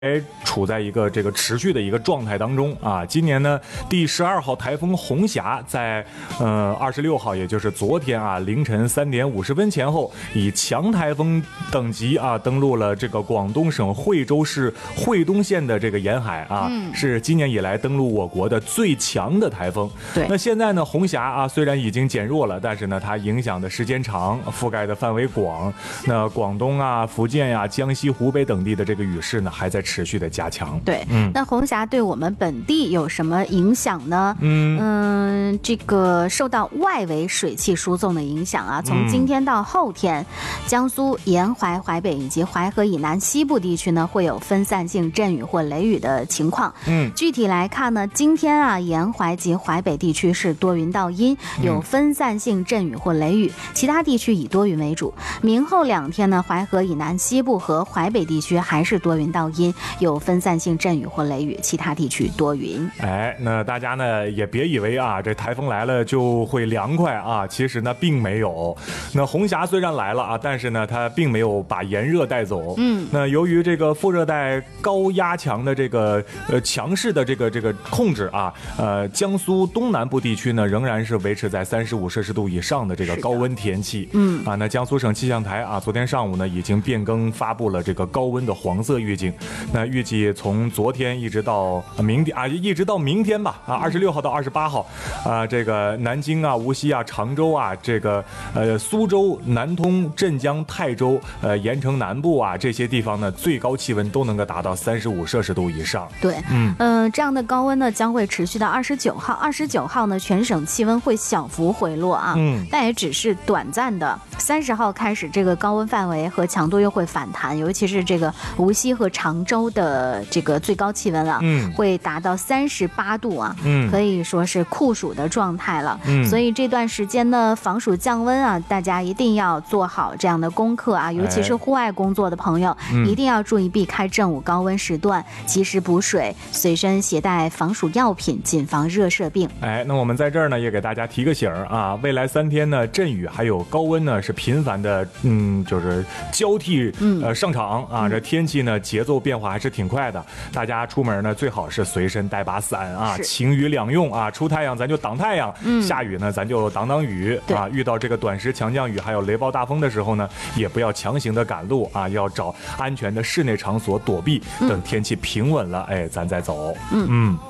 处在一个这个持续的一个状态当中啊。今年呢，第12号台风红霞在26号，也就是昨天啊凌晨3点50分前后，以强台风等级啊登陆了这个广东省惠州市惠东县的这个沿海啊，是今年以来登陆我国的最强的台风。 对， 那现在呢，红霞啊虽然已经减弱了，但是呢它影响的时间长，覆盖的范围广。那广东啊、福建呀、江西、湖北等地的这个雨势呢还在持续的加强。 对，那红霞对我们本地有什么影响呢？这个受到外围水汽输送的影响啊，从今天到后天，江苏沿淮、淮北以及淮河以南西部地区呢会有分散性阵雨或雷雨的情况。具体来看呢，今天啊沿淮及淮北地区是多云到阴，有分散性阵雨或雷雨，其他地区以多云为主。明后2天呢，淮河以南西部和淮北地区还是多云到阴，有分散性阵雨或雷雨，其他地区多云。 那大家呢也别以为啊这台风来了就会凉快啊，其实呢并没有。那红霞虽然来了啊，但是呢它并没有把炎热带走。那由于这个副热带高压强的这个强势的这个控制啊，江苏东南部地区呢仍然是维持在35摄氏度以上的这个高温天气。那江苏省气象台啊昨天上午呢已经变更发布了这个高温的黄色预警。那预计从昨天一直到明天吧26号到28号这个南京啊、无锡啊、常州啊、这个苏州、南通、镇江、泰州、盐城南部啊这些地方呢，最高气温都能够达到35摄氏度以上。 对，这样的高温呢将会持续到29号。29号呢，全省气温会小幅回落啊，但也只是短暂的。30号开始，这个高温范围和强度又会反弹，尤其是这个无锡和常州的这个最高气温啊，会达到38度啊，可以说是酷暑的状态了。所以这段时间呢，防暑降温啊，大家一定要做好这样的功课啊，尤其是户外工作的朋友，一定要注意避开正午高温时段，及时补水，随身携带防暑药品，谨防热射病。 那我们在这儿呢也给大家提个醒啊，未来3天呢，阵雨还有高温呢是频繁的，就是交替上场啊，这天气呢节奏变化还是挺快的。大家出门呢最好是随身带把伞啊，晴雨两用啊，出太阳咱就挡太阳，下雨呢咱就挡雨啊。遇到这个短时强降雨还有雷暴大风的时候呢，也不要强行的赶路啊，要找安全的室内场所躲避，等天气平稳了，咱再走。